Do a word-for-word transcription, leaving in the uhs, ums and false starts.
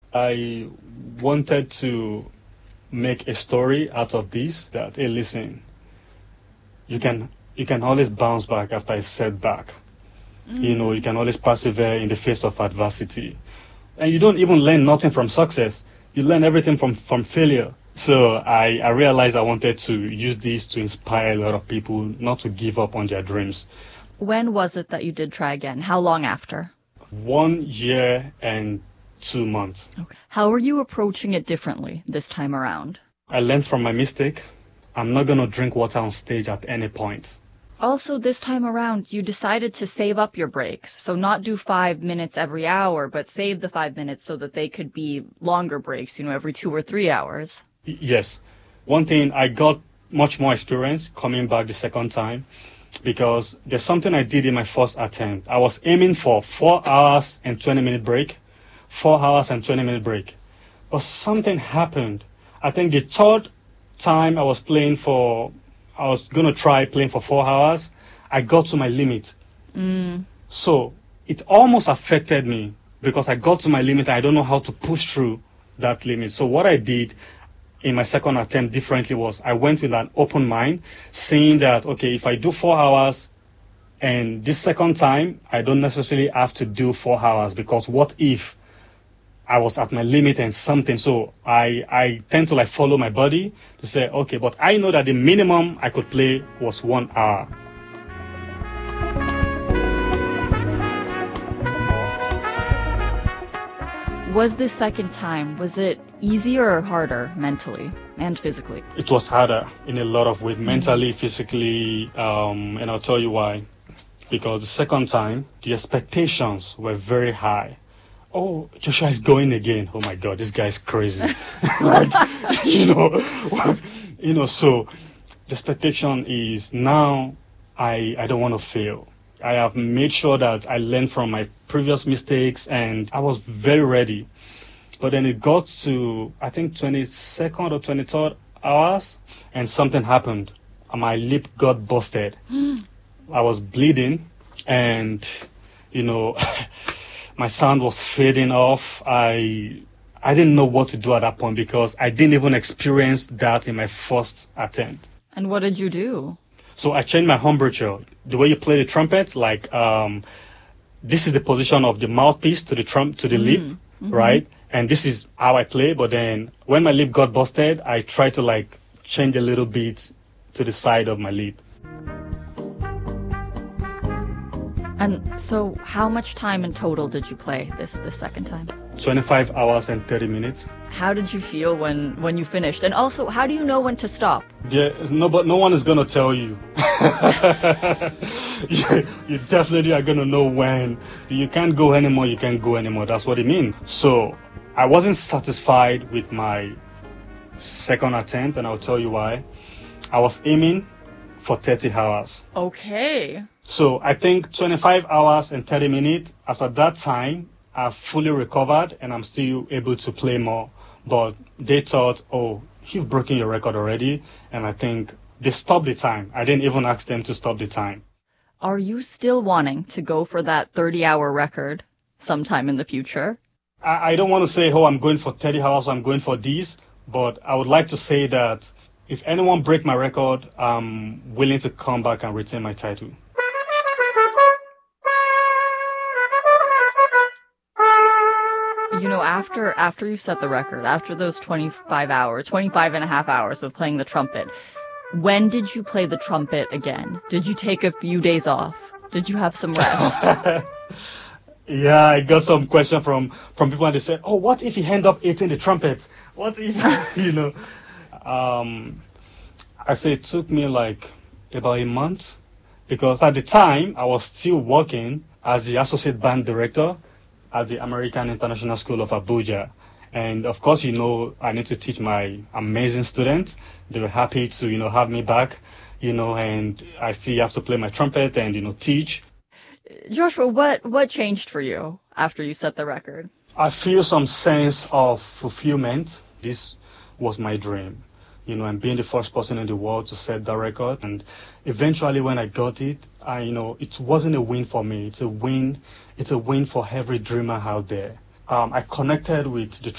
I wanted to make a story out of this that, hey, listen, you can you can always bounce back after a setback. Mm. You know, you can always persevere in the face of adversity. And you don't even learn nothing from success. You learn everything from, from failure. So I, I realized I wanted to use this to inspire a lot of people not to give up on their dreams. When was it that you did try again? How long after? One year and two months. Okay. How are you approaching it differently this time around? I learned from my mistake. I'm not going to drink water on stage at any point. Also, this time around, you decided to save up your breaks. So not do five minutes every hour, but save the five minutes so that they could be longer breaks, you know, every two or three hours. Y- yes. One thing, I got much more experience coming back the second time because there's something I did in my first attempt. I was aiming for four hours and twenty minute break, four hours and twenty minute break. But something happened. I think the third time I was playing for... I was going to try playing for four hours. I got to my limit. Mm. So it almost affected me because I got to my limit and I don't know how to push through that limit. So what I did in my second attempt differently was I went with an open mind, saying that, okay, if I do four hours and this second time, I don't necessarily have to do four hours because what if I was at my limit and something, so I, I tend to like follow my body to say, okay, but I know that the minimum I could play was one hour. Was this second time, was it easier or harder mentally and physically? It was harder in a lot of ways, mentally, physically, um, and I'll tell you why. Because the second time, the expectations were very high. Oh, Joshua is going again. Oh my God, this guy's crazy. Like, you know, what, you know. So the expectation is now I I don't want to fail. I have made sure that I learned from my previous mistakes, and I was very ready. But then it got to I think twenty-second or twenty-third hours, and something happened. My lip got busted. I was bleeding, and you know. My sound was fading off. I I didn't know what to do at that point because I didn't even experience that in my first attempt. And what did you do? So I changed my embouchure. The way you play the trumpet, like um, this is the position of the mouthpiece to the trump to the mm. lip, mm-hmm. right? And this is how I play. But then when my lip got busted, I tried to like change a little bit to the side of my lip. And so how much time in total did you play this the second time? twenty-five hours and thirty minutes. How did you feel when, when you finished? And also, how do you know when to stop? Yeah, no, but no one is going to tell you. you. You definitely are going to know when. You can't go anymore, you can't go anymore. That's what it means. So I wasn't satisfied with my second attempt, and I'll tell you why. I was aiming for thirty hours. Okay. So I think twenty-five hours and thirty minutes, as at that time, I've fully recovered and I'm still able to play more. But they thought, oh, you've broken your record already. And I think they stopped the time. I didn't even ask them to stop the time. Are you still wanting to go for that thirty-hour record sometime in the future? I, I don't want to say, oh, I'm going for thirty hours, I'm going for this. But I would like to say that if anyone break my record, I'm willing to come back and retain my title. You know, after after you set the record, after those twenty-five hours, twenty-five and a half hours of playing the trumpet, when did you play the trumpet again? Did you take a few days off? Did you have some rest? Yeah, I got some question from, from people and they said, oh, what if he end up eating the trumpet? What if, you know? Um, I say it took me like about a month because at the time I was still working as the associate band director at the American International School of Abuja. And of course, you know, I need to teach my amazing students. They were happy to, you know, have me back, you know, and I still have to play my trumpet and, you know, teach. Joshua, what, what changed for you after you set the record? I feel some sense of fulfillment. This was my dream, you know, and being the first person in the world to set that record. And eventually when I got it, I, you know, it wasn't a win for me. It's a win. It's a win for every dreamer out there. Um, I connected with the